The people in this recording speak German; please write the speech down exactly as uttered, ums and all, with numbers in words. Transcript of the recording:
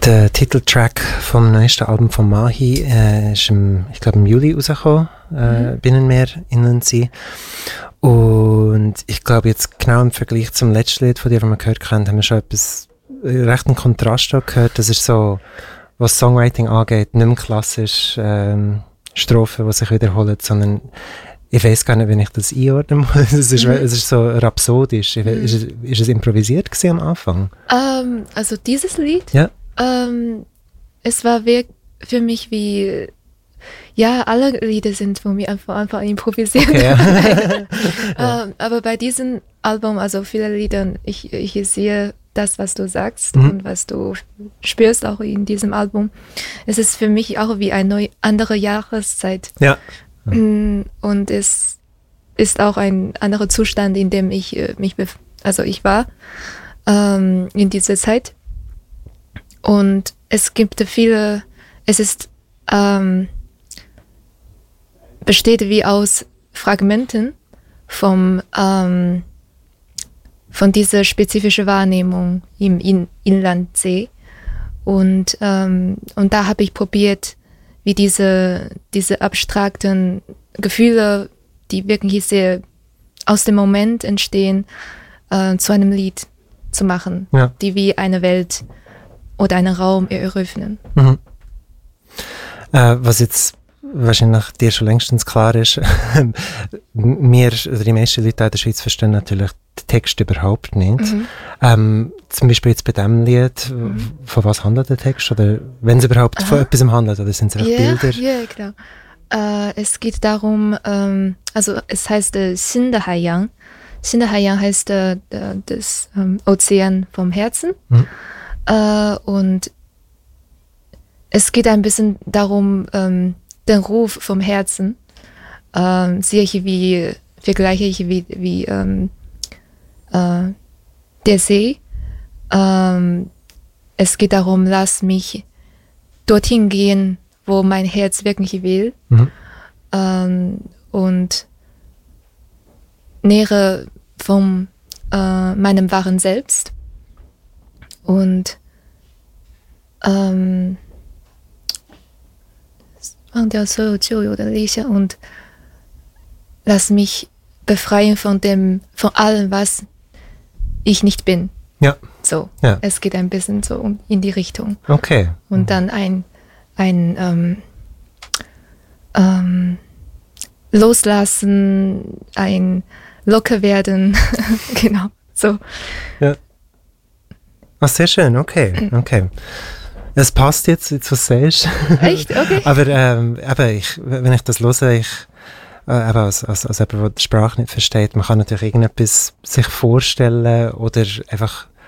Der Titeltrack vom neuesten Album von Mahi äh, ist im, ich glaube im Juli rausgekommen, äh, mhm. Binnenmeer, Inlandsee. Und ich glaube jetzt genau im Vergleich zum letzten Lied von dir, das wir gehört haben, haben wir schon etwas, recht einen Kontrast auch gehört. Das ist so, was Songwriting angeht, nicht mehr klassisch ähm, Strophen, die sich wiederholen, sondern ich weiß gar nicht, wenn ich das einordnen muss. Es ist, mhm. es ist so rhapsodisch. Mhm. Ist, es, ist es improvisiert gewesen am Anfang? Um, also dieses Lied? Ja. Um, es war für mich wie, ja, alle Lieder sind von mir einfach, einfach improvisiert. Okay, ja. ja. um, aber bei diesem Album, also viele Lieder, ich, ich sehe das, was du sagst mhm. und was du spürst auch in diesem Album. Es ist für mich auch wie eine neue, andere Jahreszeit. Ja. Und es ist auch ein anderer Zustand, in dem ich mich, bef- also ich war ähm, in dieser Zeit. Und es gibt viele, es ist, ähm, besteht wie aus Fragmenten vom, ähm, von dieser spezifischen Wahrnehmung im in- Inlandsee. Und, ähm, und da habe ich probiert, wie diese, diese abstrakten Gefühle, die wirklich sehr aus dem Moment entstehen, äh, zu einem Lied zu machen, ja. die wie eine Welt oder einen Raum eröffnen. Mhm. Äh, was jetzt wahrscheinlich dir schon längstens klar ist, wir, oder die meisten Leute in der Schweiz verstehen natürlich den Text überhaupt nicht. Mhm. Ähm, zum Beispiel jetzt bei diesem Lied, mhm. von was handelt der Text? Oder wenn es überhaupt Aha. von etwas handelt, oder sind es einfach yeah, Bilder? Ja, yeah, genau. Äh, es geht darum, ähm, also es heißt äh, 新的海洋. 新的海洋 heißt äh, das ähm, Ozean vom Herzen. Mhm. Äh, und es geht ein bisschen darum, ähm, den Ruf vom Herzen, ähm, sehe ich wie, vergleiche ich wie, wie ähm, äh, der See. Ähm, es geht darum, lass mich dorthin gehen, wo mein Herz wirklich will. Mhm. Ähm, und nähere von äh, meinem wahren Selbst. Und ähm, 忘掉所有旧有的理想 und lass mich befreien von dem, von allem, was ich nicht bin. Ja. So. Ja. Es geht ein bisschen so in die Richtung. Okay. Und mhm. dann ein, ein ähm, ähm, Loslassen, ein locker werden. Genau. So. Ja. Ach, sehr schön. Okay. Okay. Es passt jetzt, jetzt was du sagst. Echt? Okay. Aber ähm, eben, ich, wenn ich das höre, ich, äh, eben als, als, als jemand, der die Sprache nicht versteht, man kann natürlich irgendetwas sich vorstellen oder einfach